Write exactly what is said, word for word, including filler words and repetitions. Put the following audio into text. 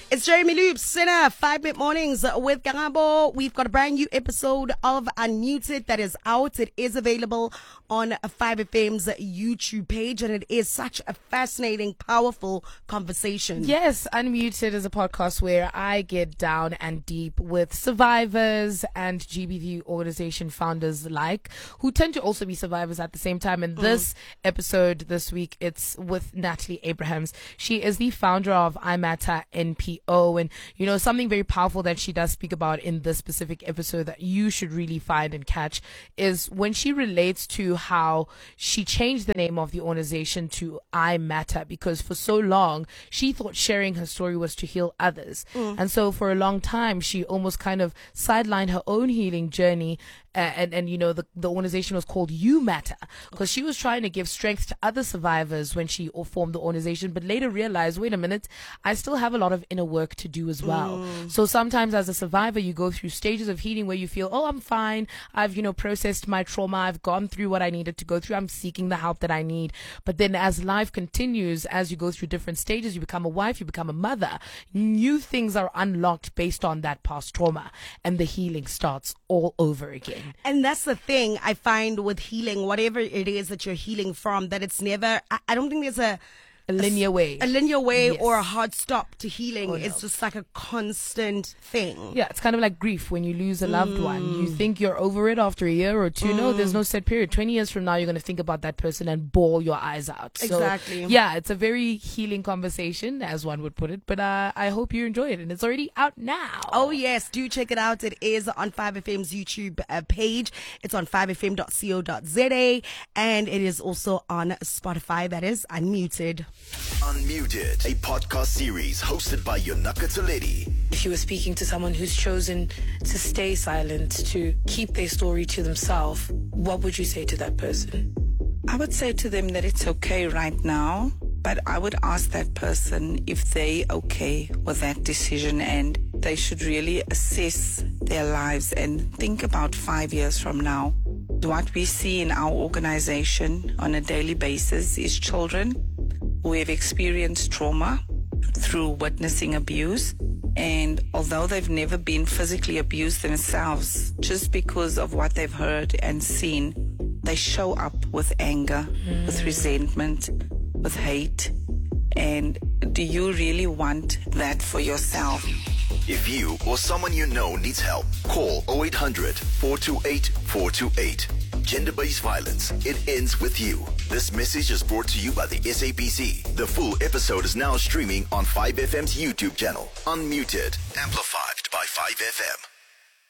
It's Jeremy Loops, Sinner, Five Minute Mornings with Gangabo. We've got a brand new episode of Unmuted that is out. It is available on five F M's YouTube page, and it is such a fascinating, powerful conversation. Yes, Unmuted is a podcast where I get down and deep with survivors and G B V organization founders alike, who tend to also be survivors at the same time. And this mm. episode this week, it's with Natalie Abrahams. She is the founder of I Matter N P O, and you know, something very powerful that she does speak about in this specific episode that you should really find and catch is when she relates to how she changed the name of the organization to I Matter, because for so long she thought sharing her story was to heal others. Mm. And so for a long time she almost kind of sidelined her own healing journey. Uh, and, and, you know, the, the organization was called You Matter because she was trying to give strength to other survivors when she formed the organization, but later realized, wait a minute, I still have a lot of inner work to do as well. Mm. So sometimes as a survivor, you go through stages of healing where you feel, oh, I'm fine. I've, you know, processed my trauma. I've gone through what I needed to go through. I'm seeking the help that I need. But then as life continues, as you go through different stages, you become a wife, you become a mother, new things are unlocked based on that past trauma, and the healing starts all over again. And that's the thing I find with healing, whatever it is that you're healing from, that it's never, I, I don't think there's a, a linear way, a linear way yes. or a hard stop to healing. Oh, no. It's just like a constant thing. Yeah, it's kind of like grief when you lose a loved mm. one. You think you're over it after a year or two. Mm. No, there's no set period. twenty years from now, you're going to think about that person and bawl your eyes out. So, exactly. Yeah, it's a very healing conversation, as one would put it. But uh, I hope you enjoy it, and it's already out now. Oh yes, do check it out. It is on five F M's YouTube uh, page. It's on five f m dot co dot z a, and it is also on Spotify. That is Unmuted. Unmuted, a podcast series hosted by Yonaka Toledi. If you were speaking to someone who's chosen to stay silent, to keep their story to themselves, what would you say to that person? I would say to them that it's okay right now, but I would ask that person if they okay with that decision, and they should really assess their lives and think about five years from now. What we see in our organization on a daily basis is children who have experienced trauma through witnessing abuse, and although they've never been physically abused themselves, just because of what they've heard and seen, they show up with anger, mm. with resentment, with hate. And do you really want that for yourself? If you or someone you know needs help, call oh eight hundred, four two eight, four two eight. Gender-based violence, it ends with you. This message is brought to you by the S A B C. The full episode is now streaming on five F M's YouTube channel. Unmuted, amplified by five F M.